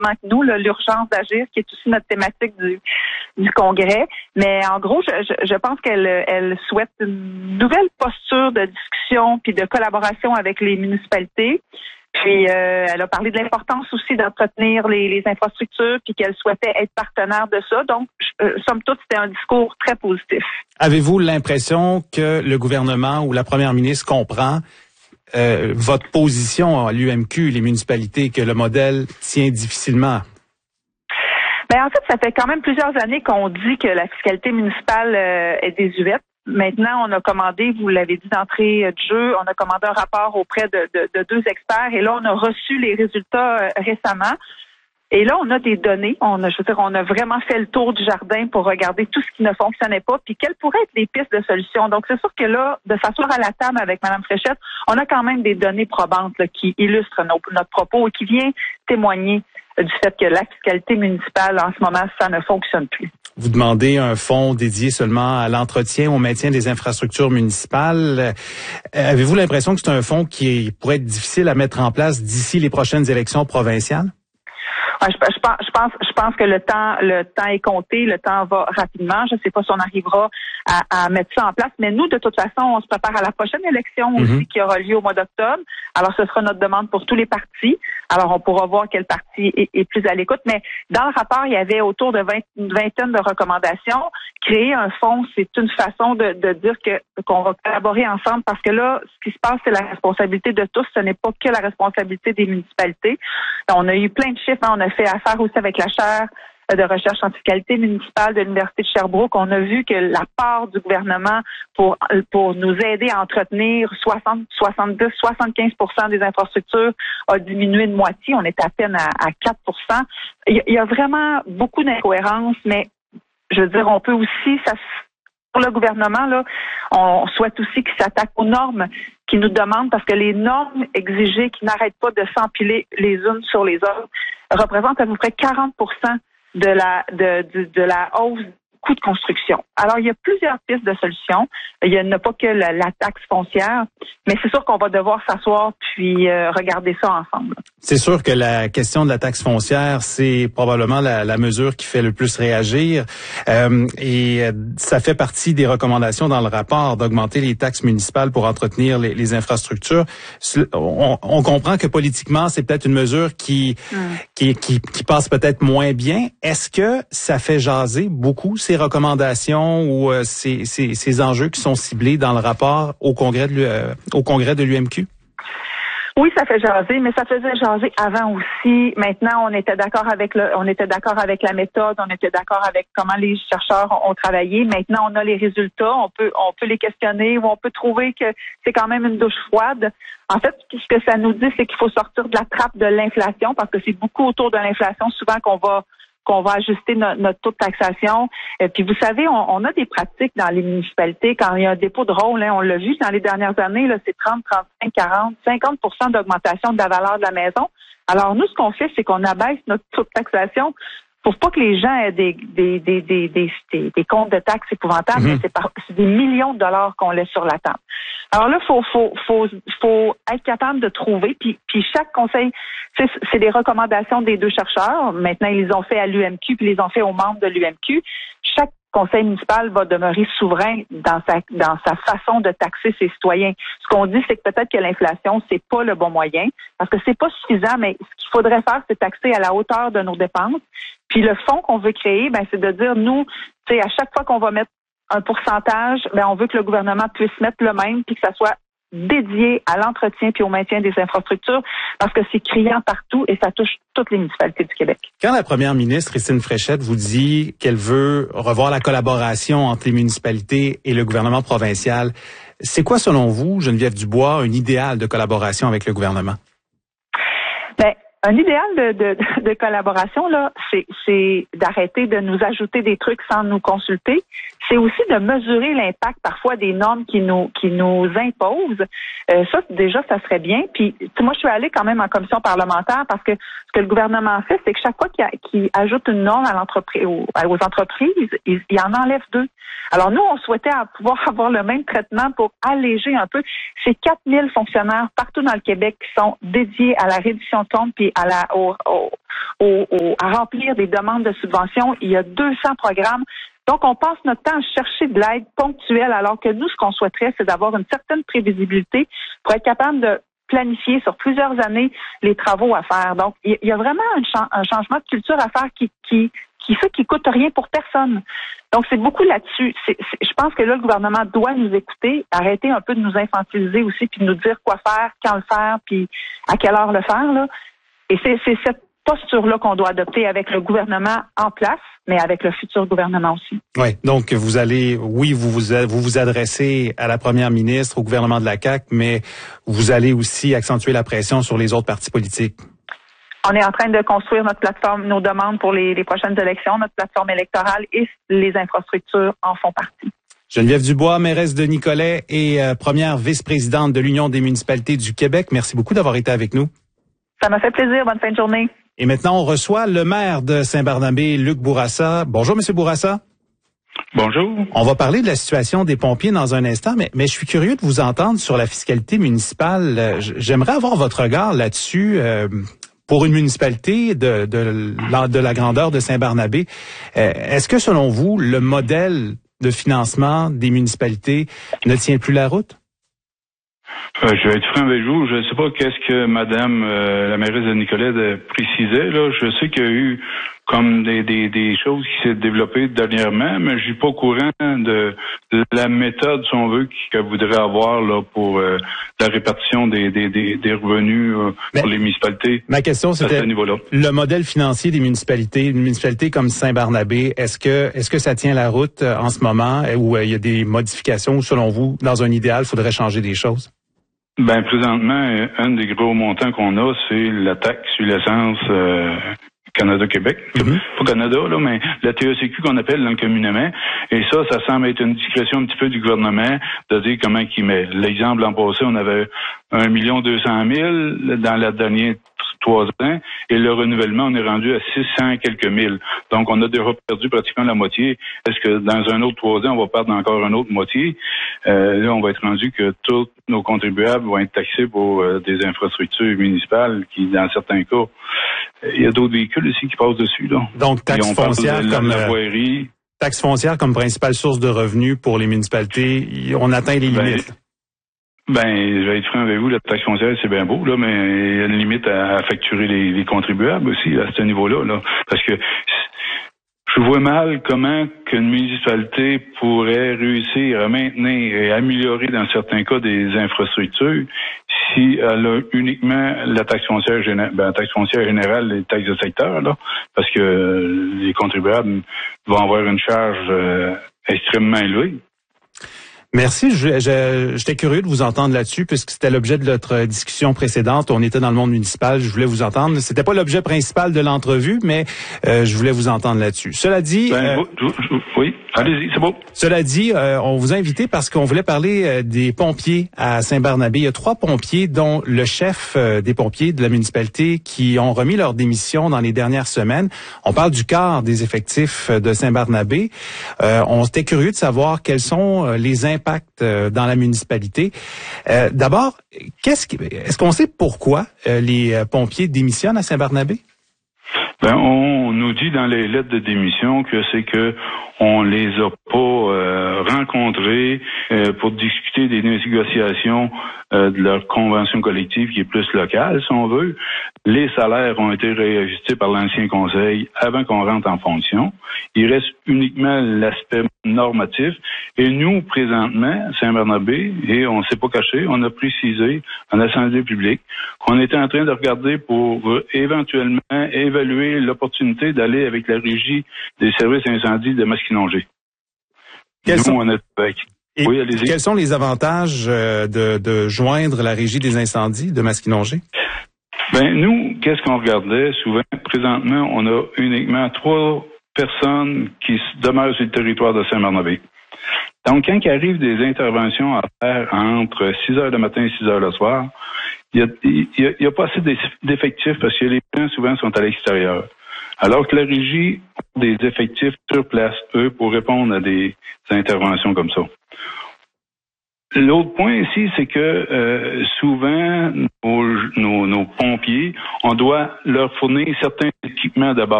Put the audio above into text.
présentement que nous, là, l'urgence d'agir, qui est aussi notre thématique du Congrès. Mais en gros, je pense qu'elle souhaite une nouvelle posture de discussion puis de collaboration avec les municipalités. Puis elle a parlé de l'importance aussi d'entretenir les infrastructures, puis qu'elle souhaitait être partenaire de ça. Donc, somme toute, c'était un discours très positif. Avez-vous l'impression que le gouvernement ou la première ministre comprend votre position à l'UMQ, les municipalités, que le modèle tient difficilement? Ben en fait, ça fait quand même plusieurs années qu'on dit que la fiscalité municipale est désuète. Maintenant, on a commandé, vous l'avez dit d'entrée de jeu, on a commandé un rapport auprès de 2 experts et là, on a reçu les résultats récemment. Et là, on a des données. On a vraiment fait le tour du jardin pour regarder tout ce qui ne fonctionnait pas, puis quelles pourraient être les pistes de solutions. Donc, c'est sûr que là, de s'asseoir à la table avec Mme Fréchette, on a quand même des données probantes là, qui illustrent notre propos et qui viennent témoigner du fait que la fiscalité municipale, en ce moment, ça ne fonctionne plus. Vous demandez un fonds dédié seulement à l'entretien, au maintien des infrastructures municipales. Avez-vous l'impression que c'est un fonds qui pourrait être difficile à mettre en place d'ici les prochaines élections provinciales? Je pense que le temps est compté, le temps va rapidement. Je ne sais pas si on arrivera à mettre ça en place, mais nous, de toute façon, on se prépare à la prochaine élection aussi qui aura lieu au mois d'octobre. Alors, ce sera notre demande pour tous les partis. Alors, on pourra voir quel parti est plus à l'écoute. Mais dans le rapport, il y avait autour de une vingtaine de recommandations. Créer un fonds, c'est une façon de dire qu'on va collaborer ensemble parce que là, ce qui se passe, c'est la responsabilité de tous. Ce n'est pas que la responsabilité des municipalités. On a eu plein de chiffres. On a fait affaire aussi avec la chaire de recherche en fiscalité municipale de l'Université de Sherbrooke. On a vu que la part du gouvernement pour nous aider à entretenir 60, 70, 75% des infrastructures a diminué de moitié. On est à peine à 4%. Il y a vraiment beaucoup d'incohérences, mais je veux dire, on peut aussi, pour le gouvernement, là, on souhaite aussi qu'il s'attaque aux normes qui nous demandent, parce que les normes exigées qui n'arrêtent pas de s'empiler les unes sur les autres représentent à peu près 40% de la hausse du coût de construction. Alors, il y a plusieurs pistes de solutions. Il n'y a pas que la taxe foncière, mais c'est sûr qu'on va devoir s'asseoir puis regarder ça ensemble. C'est sûr que la question de la taxe foncière, c'est probablement la mesure qui fait le plus réagir. Et ça fait partie des recommandations dans le rapport d'augmenter les taxes municipales pour entretenir les infrastructures. On comprend que politiquement, c'est peut-être une mesure qui passe peut-être moins bien. Est-ce que ça fait jaser beaucoup ces recommandations ou ces enjeux qui sont ciblés dans le rapport au congrès de l'UMQ? Oui, ça fait jaser, mais ça faisait jaser avant aussi. Maintenant, on était d'accord avec la méthode, on était d'accord avec comment les chercheurs ont travaillé. Maintenant, on a les résultats, on peut les questionner ou on peut trouver que c'est quand même une douche froide. En fait, ce que ça nous dit, c'est qu'il faut sortir de la trappe de l'inflation parce que c'est beaucoup autour de l'inflation souvent qu'on va ajuster notre taux de taxation. Puis vous savez, on a des pratiques dans les municipalités. Quand il y a un dépôt de rôle, on l'a vu dans les dernières années, là, c'est 30, 35, 40, 50% d'augmentation de la valeur de la maison. Alors nous, ce qu'on fait, c'est qu'on abaisse notre taux de taxation pour pas que les gens aient des comptes de taxes épouvantables, mais c'est des millions de dollars qu'on laisse sur la table. Alors là, faut être capable de trouver, puis chaque conseil, c'est des recommandations des 2 chercheurs. Maintenant, ils les ont fait à l'UMQ, puis ils les ont fait aux membres de l'UMQ. Chaque conseil municipal va demeurer souverain dans sa façon de taxer ses citoyens. Ce qu'on dit, c'est que peut-être que l'inflation, c'est pas le bon moyen, parce que c'est pas suffisant, mais ce qu'il faudrait faire, c'est taxer à la hauteur de nos dépenses. Puis le fonds qu'on veut créer, c'est de dire, nous, tu sais, à chaque fois qu'on va mettre un pourcentage, on veut que le gouvernement puisse mettre le même, puis que ça soit dédié à l'entretien puis au maintien des infrastructures, parce que c'est criant partout et ça touche toutes les municipalités du Québec. Quand la première ministre, Christine Fréchette, vous dit qu'elle veut revoir la collaboration entre les municipalités et le gouvernement provincial, c'est quoi, selon vous, Geneviève Dubois, un idéal de collaboration avec le gouvernement? Un idéal de collaboration, là, c'est d'arrêter de nous ajouter des trucs sans nous consulter. c'est aussi de mesurer l'impact parfois des normes qui nous imposent. Ça, déjà, ça serait bien. Puis, moi, je suis allée quand même en commission parlementaire parce que ce que le gouvernement fait, c'est que chaque fois qu'il ajoute une norme à l'entreprise, aux entreprises, il en enlève 2. Alors, nous, on souhaitait pouvoir avoir le même traitement pour alléger un peu. C'est 4000 fonctionnaires partout dans le Québec qui sont dédiés à la réduction de comptes puis à remplir des demandes de subventions. Il y a 200 programmes. Donc, on passe notre temps à chercher de l'aide ponctuelle, alors que nous, ce qu'on souhaiterait, c'est d'avoir une certaine prévisibilité pour être capable de planifier sur plusieurs années les travaux à faire. Donc, il y a vraiment un changement de culture à faire qui fait qu'il coûte rien pour personne. Donc, c'est beaucoup là-dessus. Je pense que là, le gouvernement doit nous écouter, arrêter un peu de nous infantiliser aussi, puis de nous dire quoi faire, quand le faire, puis à quelle heure le faire, là. Et c'est cette posture-là qu'on doit adopter avec le gouvernement en place, mais avec le futur gouvernement aussi. Oui, donc vous allez, vous adressez à la première ministre, au gouvernement de la CAQ, mais vous allez aussi accentuer la pression sur les autres partis politiques. On est en train de construire notre plateforme, nos demandes pour les prochaines élections, notre plateforme électorale et les infrastructures en font partie. Geneviève Dubois, mairesse de Nicolet et première vice-présidente de l'Union des municipalités du Québec, merci beaucoup d'avoir été avec nous. Ça m'a fait plaisir. Bonne fin de journée. Et maintenant, on reçoit le maire de Saint-Barnabé, Luc Bourassa. Bonjour, Monsieur Bourassa. Bonjour. On va parler de la situation des pompiers dans un instant, mais je suis curieux de vous entendre sur la fiscalité municipale. J'aimerais avoir votre regard là-dessus. Pour une municipalité de la grandeur de Saint-Barnabé, est-ce que, selon vous, le modèle de financement des municipalités ne tient plus la route? Je vais être franc avec vous. Je ne sais pas qu'est-ce que Madame la mairesse de Nicolet précisait. Là, je sais qu'il y a eu comme des choses qui s'est développées dernièrement, mais je suis pas au courant de la méthode, si on veut, qu'elle voudrait avoir là pour la répartition des revenus pour les municipalités. Ma question, c'était à ce niveau-là. Le modèle financier des municipalités, une municipalité comme Saint-Barnabé, est-ce que ça tient la route en ce moment, ou il y a des modifications où, selon vous, dans un idéal, il faudrait changer des choses? Ben présentement, un des gros montants qu'on a, c'est la taxe sur l'essence Canada-Québec. Pas Canada, là, mais la TECQ qu'on appelle dans le communément. Et ça semble être une discrétion un petit peu du gouvernement de dire comment qu'il met. L'exemple, l'an passé, on avait 1 200 000 dans la dernière 3 ans, et le renouvellement, on est rendu à 600 quelques mille. Donc, on a déjà perdu pratiquement la moitié. Est-ce que dans un autre 3 ans, on va perdre encore une autre moitié? Là, on va être rendu que tous nos contribuables vont être taxés pour des infrastructures municipales qui, dans certains cas, il y a d'autres véhicules aussi qui passent dessus, là. Donc, taxe foncière comme la voirie. Taxe foncière comme principale source de revenus pour les municipalités, on atteint les limites. Je vais être franc avec vous, la taxe foncière, c'est bien beau, là, mais il y a une limite à facturer les contribuables aussi, à ce niveau-là, là. Parce que je vois mal comment qu'une municipalité pourrait réussir à maintenir et améliorer, dans certains cas, des infrastructures si elle a uniquement la taxe foncière générale, les taxes de secteur, là, parce que les contribuables vont avoir une charge extrêmement élevée. Merci. J'étais curieux de vous entendre là-dessus, puisque c'était l'objet de notre discussion précédente. On était dans le monde municipal. Je voulais vous entendre. C'était pas l'objet principal de l'entrevue, mais je voulais vous entendre là-dessus. Cela dit... oui, allez-y, c'est beau. Cela dit, on vous a invité parce qu'on voulait parler des pompiers à Saint-Barnabé. Il y a 3 pompiers, dont le chef des pompiers de la municipalité, qui ont remis leur démission dans les dernières semaines. On parle du quart des effectifs de Saint-Barnabé. On était curieux de savoir quels sont les impacts dans la municipalité. D'abord, est-ce qu'on sait pourquoi les pompiers démissionnent à Saint-Barnabé? On nous dit dans les lettres de démission que c'est que on les a pas rencontrés pour discuter des négociations de leur convention collective qui est plus locale, si on veut. Les salaires ont été réajustés par l'ancien conseil avant qu'on rentre en fonction. Il reste uniquement l'aspect normatif. Et nous, présentement, Saint-Barnabé, et on ne s'est pas caché, on a précisé en assemblée publique qu'on était en train de regarder pour éventuellement évaluer l'opportunité d'aller avec la régie des services incendies de Masquinongé. Quels sont les avantages de joindre la régie des incendies de Masquinongé? Nous, qu'est-ce qu'on regardait souvent? Présentement, on a uniquement 3 personnes qui demeurent sur le territoire de Saint-Barnabé. Donc, quand il arrive des interventions à faire entre 6 heures le matin et 6 heures le soir, il y a pas assez d'effectifs parce que les gens, souvent, sont à l'extérieur. Alors que la régie a des effectifs sur place, eux, pour répondre à des interventions comme ça. L'autre point ici, c'est que souvent, nos pompiers, on doit leur fournir certains équipements de base.